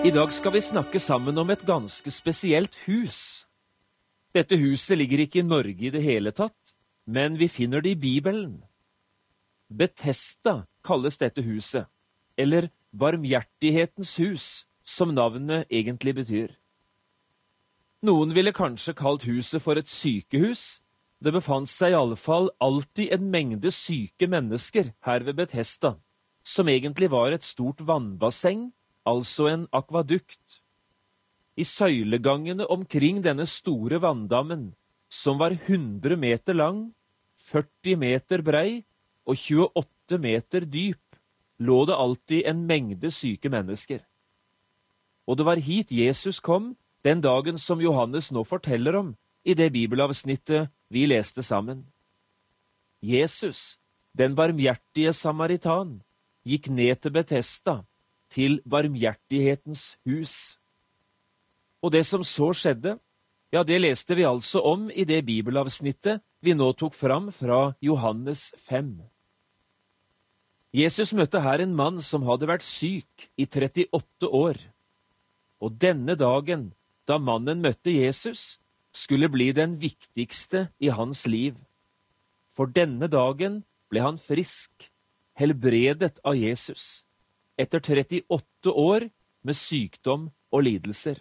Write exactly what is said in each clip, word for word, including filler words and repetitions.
I dag skal vi snakke sammen om et ganske spesielt hus. Dette huset ligger ikke i Norge i det hele tatt, men vi finner det i Bibelen. Bethesda kalles dette huset, eller Barmhjertighetens hus, som navnet egentlig betyr. Noen ville kanskje kalt huset for et sykehus. Det befant seg i alle fall alltid en mengde syke mennesker her ved Bethesda, som egentlig var et stort vannbasseng, altså en akvadukt. I søylegangene omkring denne store vanndammen, som var hundre meter lang, førti meter brei og tjueåtte meter dyp, lå det alltid en mengde syke mennesker. Og det var hit Jesus kom den dagen som Johannes nå forteller om i det bibelavsnittet vi leste sammen. Jesus, den barmhjertige samaritan, gikk ned til Bethesda, til Barmhjertighetens hus. Og det som så skjedde, ja, det leste vi altså om i det bibelavsnittet vi nå tok fram fra Johannes fem. Jesus møtte her en mann som hadde vært syk i trettiåtte år. Og denne dagen, da mannen møtte Jesus, skulle bli den viktigste i hans liv. For denne dagen ble han frisk, helbredet av Jesus, etter trettiåtte år med sykdom og lidelser.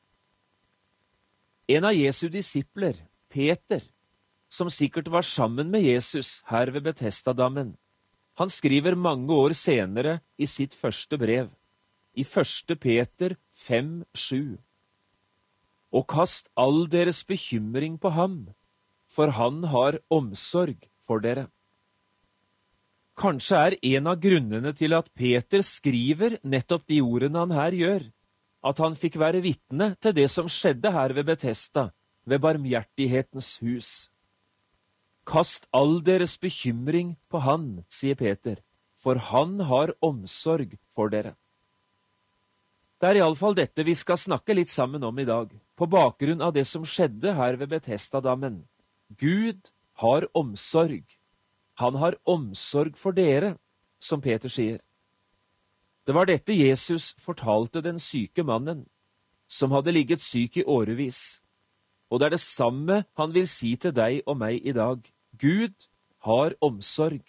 En av Jesu disipler, Peter, som sikkert var sammen med Jesus her ved Bethesda-dammen, han skriver mange år senere i sitt første brev, i første Peter fem sju. Og kast all deres bekymring på ham, for han har omsorg for dere. Kanskje er en av grunnene til at Peter skriver nettopp de ordene han her gjør, at han fikk være vitne til det som skjedde her ved Bethesda, ved Barmhjertighetens hus. Kast all deres bekymring på han, sier Peter, for han har omsorg for dere. Det er i alle fall dette vi skal snakke litt sammen om i dag, på bakgrunn av det som skjedde her ved Bethesda-dammen. Gud har omsorg. Han har omsorg for dere, som Peter sier. Det var dette Jesus fortalte den syke mannen, som hadde ligget syk i årevis. Og det er det samme han vil si til deg og meg i dag. Gud har omsorg.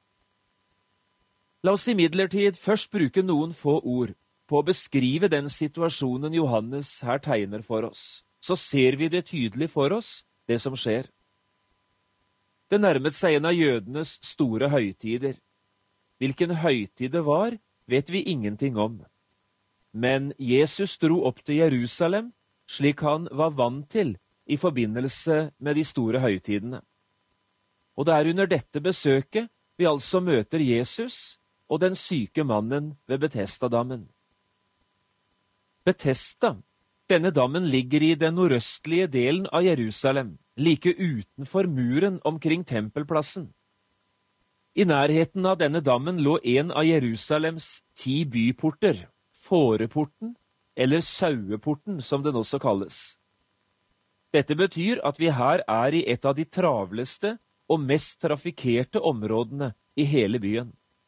La oss imidlertid først bruke noen få ord på å beskrive den situasjonen Johannes her tegner for oss. Så ser vi det tydelig for oss, det som skjer. Det nærmet seg en av jødenes store høytider. Hvilken høytid det var, vet vi ingenting om. Men Jesus dro opp til Jerusalem, slik han var vant til i forbindelse med de store høytidene. Og det er under dette besøket vi altså møter Jesus og den syke mannen ved Bethesda-dammen. Bethesda, denne dammen ligger i den nordøstlige delen av Jerusalem, like utenfor muren omkring tempelplassen. I nærheten av denne dammen lå en av Jerusalems ti byporter, fåreporten, eller saueporten som den også kalles. Dette betyr at vi her er i et av de travleste og mest trafikkerte områdene i hele byen.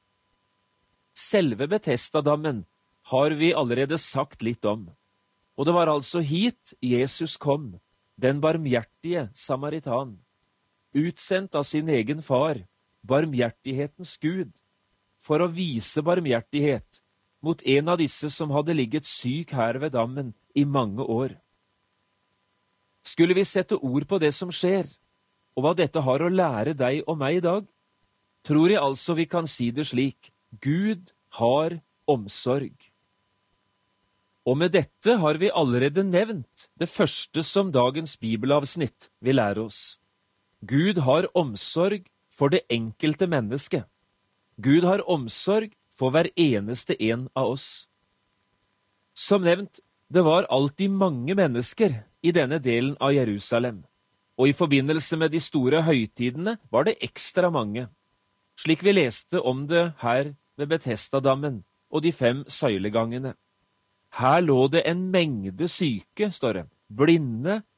Selve Bethesda-dammen har vi allerede sagt litt om, og det var altså hit Jesus kom, den barmhjertige samaritan, utsendt av sin egen far, barmhjertighetens Gud, for å vise barmhjertighet mot en av disse som hadde ligget syk her ved dammen i mange år. Skulle vi sette ord på det som skjer, og hva dette har å lære deg og meg i dag, tror jeg altså vi kan si det slik: Gud har omsorg. Og med dette har vi allerede nevnt det første som dagens bibelavsnitt vil lære oss. Gud har omsorg for det enkelte mennesket. Gud har omsorg for hver eneste en av oss. Som nevnt, det var alltid mange mennesker i denne delen av Jerusalem, og i forbindelse med de store høytidene var det ekstra mange, slik vi leste om det her ved Bethesda-dammen og de fem søylegangene. Her lå det en mengde syke, står det, blinde,